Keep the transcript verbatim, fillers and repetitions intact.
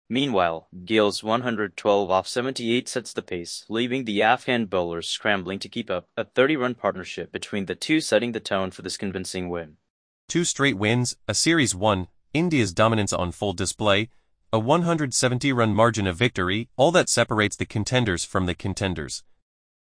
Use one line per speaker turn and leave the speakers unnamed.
Meanwhile, Gill's one hundred twelve off seventy-eight sets the pace, leaving the Afghan bowlers scrambling to keep up, a thirty-run partnership between the two setting the tone for this convincing win.
Two straight wins, a series won, India's dominance on full display, a one hundred seventy run margin of victory, all that separates the contenders from the contenders.